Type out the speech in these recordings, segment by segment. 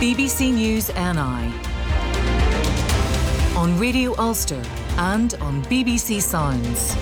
BBC News NI on Radio Ulster and on BBC Sounds.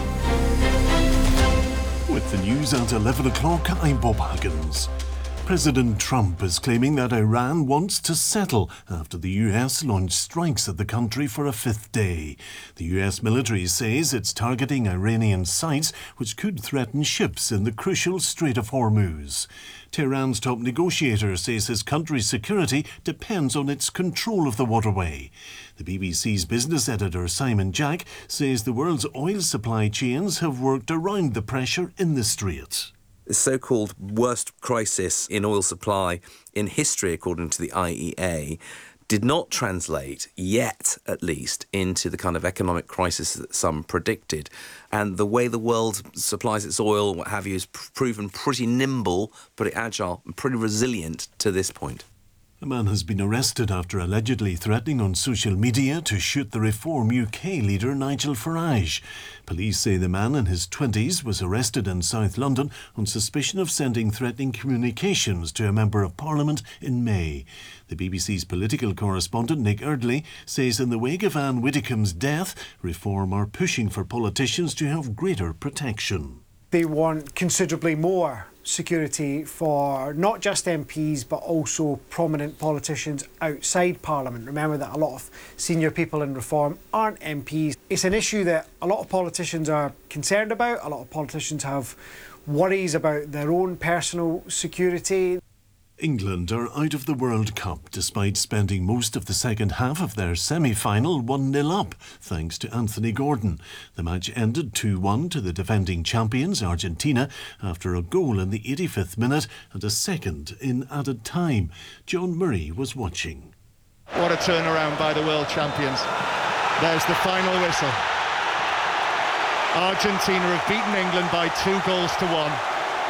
With the news at 11 o'clock, I'm Bob Huggins. President Trump is claiming that Iran wants to settle after the US launched strikes at the country for a fifth day. The US military says it's targeting Iranian sites which could threaten ships in the crucial Strait of Hormuz. Tehran's top negotiator says his country's security depends on its control of the waterway. The BBC's business editor Simon Jack says the world's oil supply chains have worked around the pressure in the strait. The so-called worst crisis in oil supply in history, according to the IEA, did not translate yet, at least, into the kind of economic crisis that some predicted. And the way the world supplies its oil, what have you, has proven pretty nimble, pretty agile, and pretty resilient to this point. A man has been arrested after allegedly threatening on social media to shoot the Reform UK leader Nigel Farage. Police say the man in his 20s was arrested in South London on suspicion of sending threatening communications to a Member of Parliament in May. The BBC's political correspondent Nick Eardley says in the wake of Anne Widdecombe's death, Reform are pushing for politicians to have greater protection. They want considerably more security for not just MPs but also prominent politicians outside Parliament. Remember that a lot of senior people in Reform aren't MPs. It's an issue that a lot of politicians are concerned about. A lot of politicians have worries about their own personal security. England are out of the World Cup despite spending most of the second half of their semi-final 1-0 up, thanks to Anthony Gordon. The match ended 2-1 to the defending champions Argentina after a goal in the 85th minute and a second in added time. John Murray was watching. What a turnaround by the world champions. There's the final whistle. Argentina have beaten England by 2-1.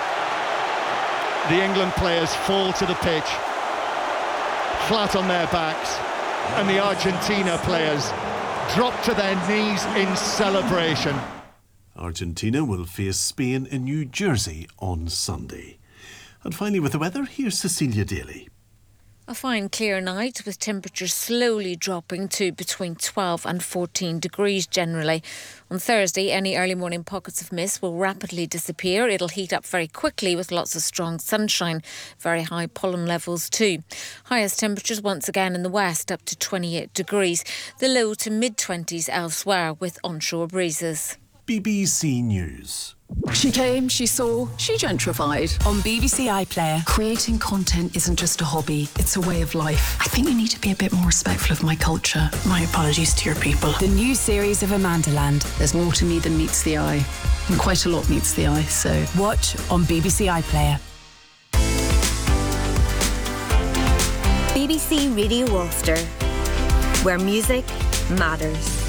The England players fall to the pitch, flat on their backs, and the Argentina players drop to their knees in celebration. Argentina will face Spain in New Jersey on Sunday. And finally, with the weather, here's Cecilia Daly. A fine clear night with temperatures slowly dropping to between 12 and 14 degrees generally. On Thursday, any early morning pockets of mist will rapidly disappear. It'll heat up very quickly with lots of strong sunshine, very high pollen levels too. Highest temperatures once again in the west up to 28 degrees. The low to mid-20s elsewhere with onshore breezes. BBC News. She came, she saw, she gentrified. On BBC iPlayer. Creating content isn't just a hobby, it's a way of life. I think you need to be a bit more respectful of my culture. My apologies to your people. The new series of Amandaland. There's more to me than meets the eye. And quite a lot meets the eye, so... Watch on BBC iPlayer. BBC Radio Ulster, where music matters.